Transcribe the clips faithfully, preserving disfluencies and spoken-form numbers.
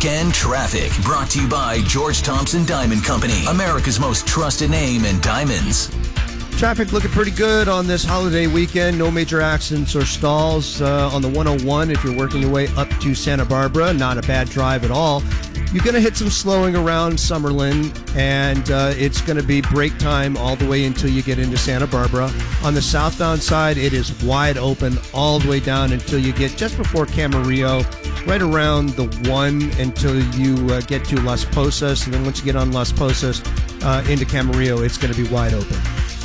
Weekend Traffic, brought to you by George Thompson Diamond Company, America's most trusted name in diamonds. Traffic looking pretty good on this holiday weekend. No major accidents or stalls uh, on the one oh one if you're working your way up to Santa Barbara. Not a bad drive at all. You're going to hit some slowing around Summerlin, and uh, it's going to be break time all the way until you get into Santa Barbara. On the southbound side, it is wide open all the way down until you get just before Camarillo, right around the one until you uh, get to Las Posas. And then once you get on Las Posas uh, into Camarillo, it's going to be wide open.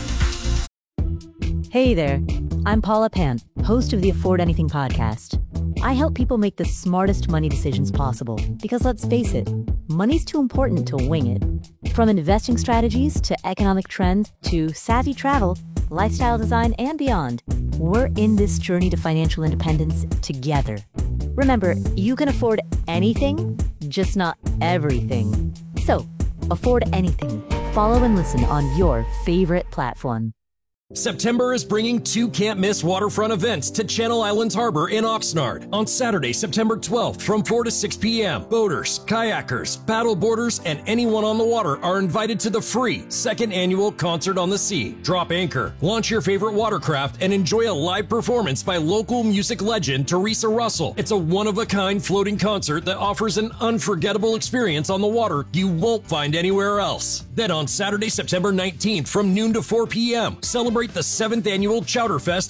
Hey there, I'm Paula Pant, host of the Afford Anything podcast. I help people make the smartest money decisions possible because, let's face it, money's too important to wing it. From investing strategies to economic trends to savvy travel, lifestyle design, and beyond, we're in this journey to financial independence together. Remember, you can afford anything, just not everything. So, afford anything. Follow and listen on your favorite platform. September is bringing two can't-miss waterfront events to Channel Islands Harbor in Oxnard on Saturday, September twelfth from four to six p.m. Boaters, kayakers, paddleboarders, and anyone on the water are invited to the free second annual Concert on the Sea. Drop anchor, launch your favorite watercraft, and enjoy a live performance by local music legend Teresa Russell. It's a one-of-a-kind floating concert that offers an unforgettable experience on the water you won't find anywhere else. Then on Saturday, September nineteenth from noon to four p.m., celebrate the seventh annual Chowder Fest